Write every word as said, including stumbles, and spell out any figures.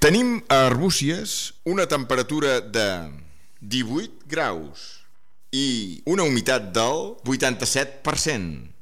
Tenim a Arbúcies una temperatura de divuit graus i una humitat del vuitanta-set per cent.